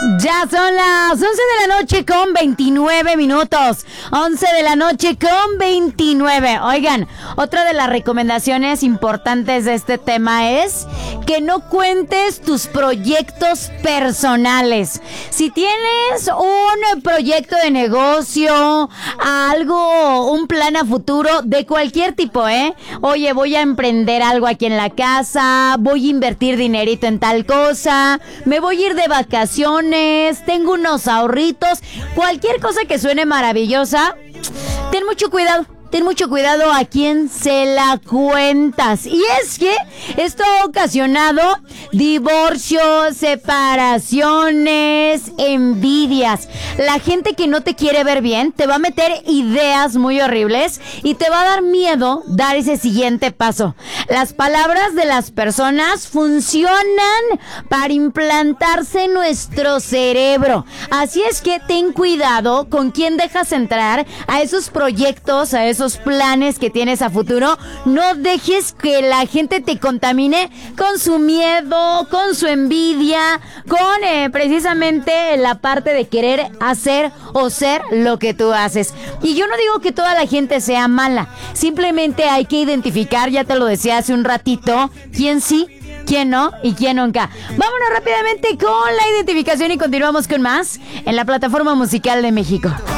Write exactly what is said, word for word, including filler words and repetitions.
Ya son las once de la noche con veintinueve minutos. once de la noche con veintinueve. Oigan, otra de las recomendaciones importantes de este tema es que no cuentes tus proyectos personales. Si tienes un proyecto de negocio, algo, un plan a futuro de cualquier tipo, ¿eh? Oye, voy a emprender algo aquí en la casa, voy a invertir dinerito en tal cosa, me voy a ir de vacaciones, tengo unos ahorritos, cualquier cosa que suene maravillosa, ten mucho cuidado. Ten mucho cuidado a quién se la cuentas. Y es que esto ha ocasionado divorcios, separaciones, envidias. La gente que no te quiere ver bien te va a meter ideas muy horribles y te va a dar miedo dar ese siguiente paso. Las palabras de las personas funcionan para implantarse en nuestro cerebro. Así es que ten cuidado con quién dejas entrar a esos proyectos, a esos planes que tienes a futuro. No dejes que la gente te contamine con su miedo, con su envidia, con eh, precisamente la parte de querer hacer o ser lo que tú haces. Y yo no digo que toda la gente sea mala, simplemente hay que identificar, ya te lo decía hace un ratito, quién sí, quién no y quién nunca. Vámonos rápidamente con la identificación y continuamos con más en la plataforma musical de México.